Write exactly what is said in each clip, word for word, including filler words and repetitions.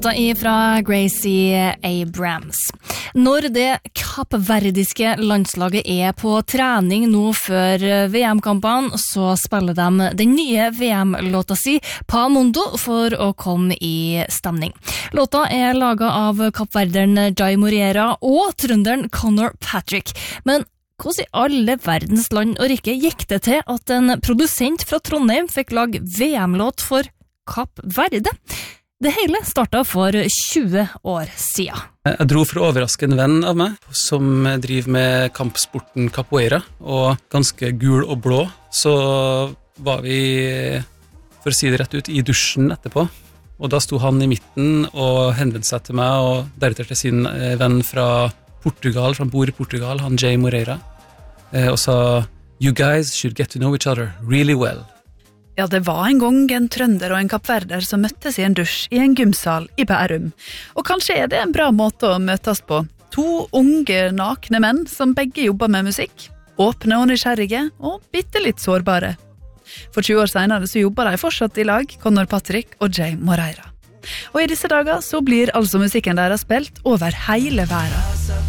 Da er fra Gracie Abrams. Når det kappverdiske landslaget er på trening nå før V M-kampene, så spiller de den nye V M-låta si Pa Mundo for å komme i stemning. Låta er laget av kappverderen Jay Moreira og trønderen Conor Patrick. Men hvordan i alle verdens land og rike gikk det til at en produsent fra Trondheim fikk lage V M-låt for Kapp Verde? Det hele startet for tjue år siden. Jeg dro for å overraske en venn av meg, som driver med kampsporten capoeira, og ganske gul og blå. Så var vi, for å si det rett ut, i dusjen etterpå. Og da sto han i midten og henvendte seg til meg, og deretter til sin venn fra Portugal, fra bor i Portugal, han Jay Moreira, og sa, "You guys should get to know each other really well." Ja, det var en gang en trønder og en kappverder som møttes i en dusj i en gymsal i Bærum. Og kanskje er det en bra måte å møtes på. To unge, nakne menn som begge jobber med musikk. Åpne og nysgjerrige, og bitte litt sårbare. For tjue år senere så jobber de fortsatt i lag, Conor Patrick og Jay Moreira. Og i disse dager så blir altså musikken deres spilt over hele verden.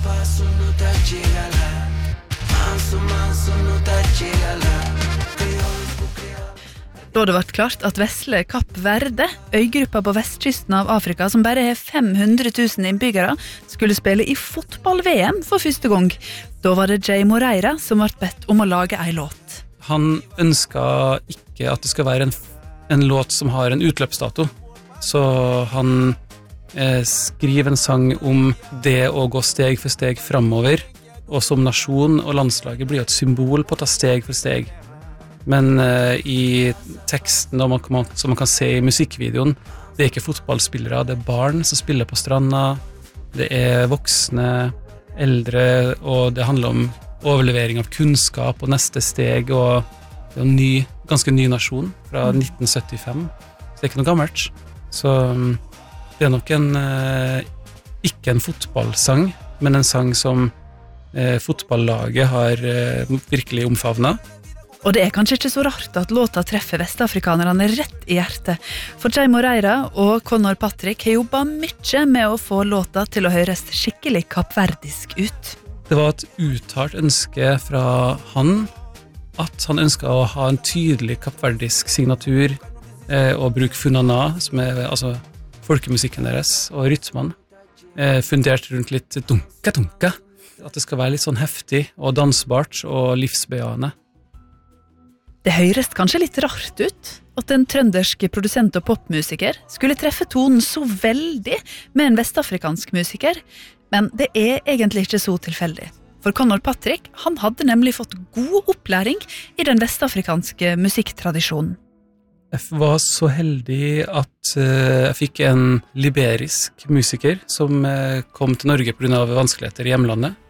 Da det ble klart at vesle Kapp Verde, øygruppa på vestkysten av Afrika som bare har fem hundre tusen innbyggere, skulle spille i fotball-V M for første gang. Da var det Jay Moreira som ble bedt om å lage en låt. Han ønsket ikke at det skal være en, en låt som har en utløpsdato, så han eh, skriver en sang om det å gå steg for steg fremover, og som nasjon og landslaget blir et symbol på å ta steg for steg. Men uh, i teksten man, man, som man kan se i musikkvideoen, det er ikke fotballspillere, det er barn som spiller på stranda, det er voksne, eldre, og det handler om overlevering av kunnskap og neste steg, og det er en ny, ganske ny nasjon fra nitten syttifem, så det er ikke noe gammelt. Så um, det er nok en, uh, ikke en fotballsang, men en sang som uh, fotballaget har uh, virkelig omfavnet. Og det er kanskje ikke så rart at låta treffer vestafrikanerne rett i hjertet, for Jay Moreira og Conor Patrick har jobbet mye med å få låta til å høres skikkelig kappverdisk ut. Det var et uttalt ønske fra han, at han ønsket å ha en tydelig kappverdisk signatur, eh, og bruke funana, som er altså, folkemusikken deres, og rytmen, eh, fundert rundt litt dunka-dunka, at det skal være litt sånn heftig og dansbart og livsbejaende. Det høres kanskje litt rart ut at en trøndersk produsent og popmusiker skulle treffe tonen så veldig med en vestafrikansk musiker, men det er egentlig ikke så tilfeldig. For Conor Patrick, han hadde nemlig fått god opplæring i den vestafrikanske musikktradisjonen. Jeg var så heldig at uh, jeg fikk en liberisk musiker som uh, kom til Norge på grunn av vanskeligheter i hjemlandet.